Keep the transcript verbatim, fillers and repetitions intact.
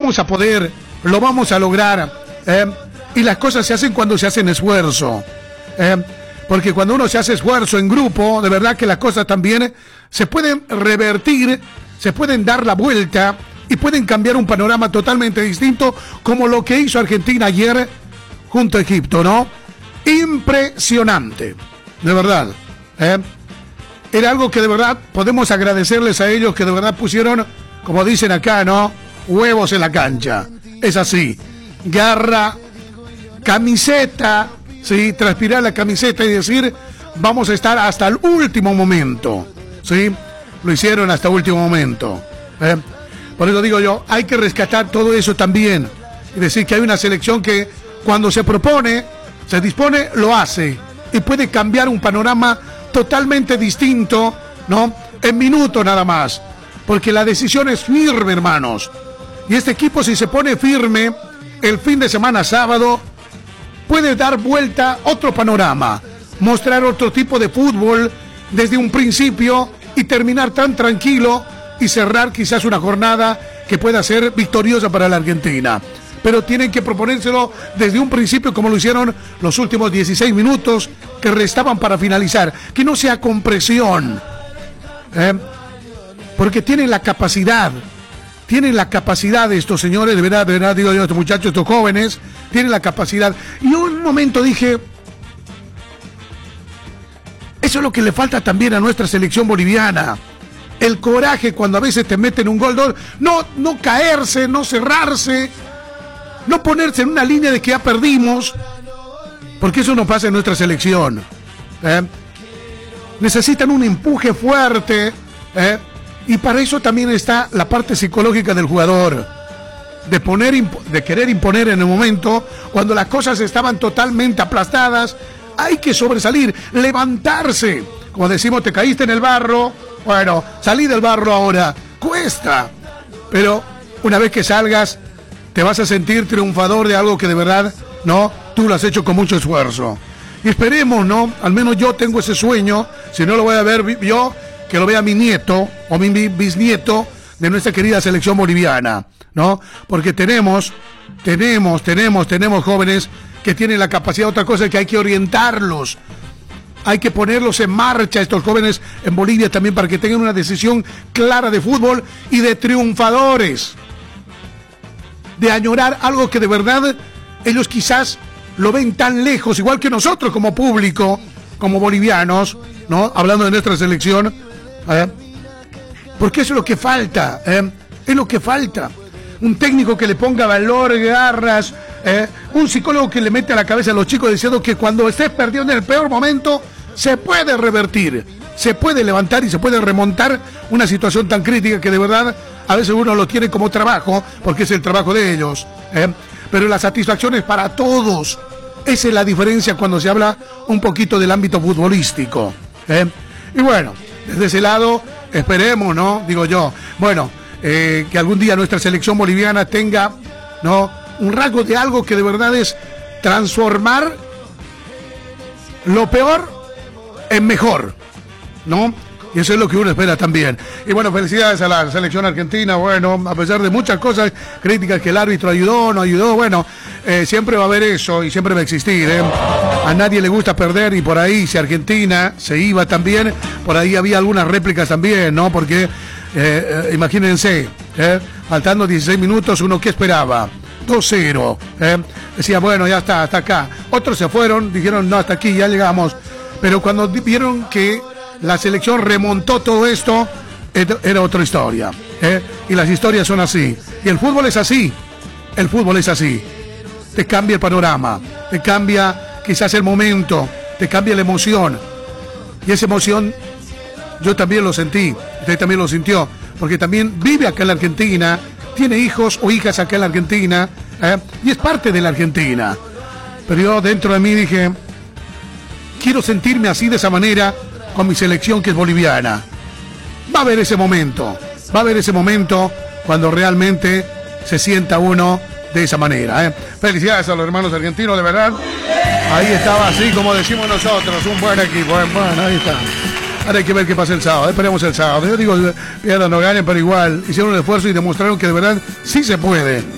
vamos a poder, lo vamos a lograr. Eh, y las cosas se hacen cuando se hacen esfuerzo. Eh, porque cuando uno se hace esfuerzo en grupo, de verdad que las cosas también se pueden revertir, se pueden dar la vuelta y pueden cambiar un panorama totalmente distinto, como lo que hizo Argentina ayer junto a Egipto, ¿no? Impresionante, de verdad. ¿eh? Era algo que de verdad podemos agradecerles a ellos, que de verdad pusieron, como dicen acá, ¿no? Huevos en la cancha. Es así. Garra, camiseta, ¿sí? Transpirar la camiseta y decir, vamos a estar hasta el último momento, ¿sí? Lo hicieron hasta el último momento. ¿eh? Por eso digo yo, hay que rescatar todo eso también. Y decir que hay una selección que cuando se propone, se dispone, lo hace. Y puede cambiar un panorama totalmente distinto, ¿no? En minutos nada más. Porque la decisión es firme, hermanos. Y este equipo, si se pone firme el fin de semana sábado, puede dar vuelta otro panorama. Mostrar otro tipo de fútbol desde un principio y terminar tan tranquilo y cerrar quizás una jornada que pueda ser victoriosa para la Argentina. Pero tienen que proponérselo desde un principio, como lo hicieron los últimos dieciséis minutos que restaban para finalizar. Que no sea con presión. ¿eh? Porque tienen la capacidad, tienen la capacidad de estos señores, de verdad, de verdad, digo yo, estos muchachos, estos jóvenes, tienen la capacidad. Y yo en un momento dije, eso es lo que le falta también a nuestra selección boliviana. El coraje cuando a veces te meten un gol, no, no caerse, no cerrarse, no ponerse en una línea de que ya perdimos, porque eso no pasa en nuestra selección. ¿eh? Necesitan un empuje fuerte, ¿eh? y para eso también está la parte psicológica del jugador, de poner, de querer imponer en el momento, cuando las cosas estaban totalmente aplastadas. Hay que sobresalir, levantarse. Como decimos, te caíste en el barro, bueno, salí del barro ahora, cuesta, pero una vez que salgas te vas a sentir triunfador de algo que de verdad, ¿no? Tú lo has hecho con mucho esfuerzo. Y esperemos, ¿no? Al menos yo tengo ese sueño, si no lo voy a ver yo, que lo vea mi nieto o mi bisnieto de nuestra querida selección boliviana, ¿no? Porque tenemos, tenemos, tenemos, tenemos jóvenes que tienen la capacidad. Otra cosa es que hay que orientarlos, hay que ponerlos en marcha, estos jóvenes en Bolivia también, para que tengan una decisión clara de fútbol y de triunfadores, de añorar algo que de verdad ellos quizás lo ven tan lejos, igual que nosotros como público, como bolivianos, ¿no? Hablando de nuestra selección, ¿eh? Porque eso es lo que falta, ¿eh? Es lo que falta. Un técnico que le ponga valor, garras, ¿eh? Un psicólogo que le mete a la cabeza a los chicos diciendo que cuando estés perdiendo en el peor momento, se puede revertir, se puede levantar y se puede remontar una situación tan crítica que de verdad a veces uno lo tiene como trabajo, porque es el trabajo de ellos, ¿eh? Pero la satisfacción es para todos. Esa es la diferencia cuando se habla un poquito del ámbito futbolístico, ¿eh? Y bueno, desde ese lado, esperemos, ¿no? Digo yo, bueno, eh, que algún día nuestra selección boliviana tenga, ¿no?, un rasgo de algo que de verdad es transformar lo peor en mejor, ¿no? Y eso es lo que uno espera también. Y bueno, felicidades a la selección argentina. Bueno, a pesar de muchas cosas críticas, que el árbitro ayudó, no ayudó, bueno, eh, siempre va a haber eso y siempre va a existir, ¿eh? A nadie le gusta perder, y por ahí, si Argentina se iba también, por ahí había algunas réplicas también, ¿no? Porque, eh, eh, imagínense, ¿eh? Faltando dieciséis minutos, uno ¿qué esperaba? dos cero, ¿eh? Decía, bueno, ya está, hasta acá. Otros se fueron, dijeron, no, hasta aquí, ya llegamos. Pero cuando vieron que la selección remontó todo esto, era otra historia, ¿eh? Y las historias son así. Y el fútbol es así. El fútbol es así. Te cambia el panorama, te cambia quizás el momento, te cambia la emoción. Y esa emoción yo también lo sentí, usted también lo sintió, porque también vive acá en la Argentina, tiene hijos o hijas acá en la Argentina, ¿eh? Y es parte de la Argentina. Pero yo dentro de mí dije, quiero sentirme así, de esa manera, con mi selección, que es boliviana. Va a haber ese momento, va a haber ese momento cuando realmente se sienta uno de esa manera, ¿eh? Felicidades a los hermanos argentinos, de verdad. Ahí estaba, así como decimos nosotros, un buen equipo, ¿eh? Bueno, ahí está. Ahora hay que ver qué pasa el sábado, esperemos el sábado. Yo digo, pierdan o ganen, pero igual hicieron un esfuerzo y demostraron que de verdad sí se puede.